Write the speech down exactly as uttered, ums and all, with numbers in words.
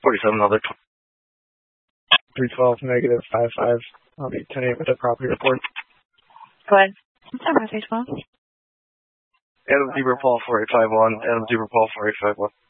forty-seven, other. three twelve, negative five five. I'll be ten eight with the property report. Go ahead. San Jose twelve. Adam Zebra Paul four eight five one, Adam Zebra Paul four eight five one.